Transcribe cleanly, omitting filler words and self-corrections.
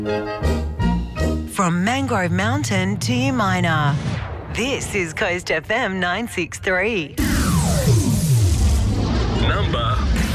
From Mangrove Mountain to Umina, this is Coast FM 963. Number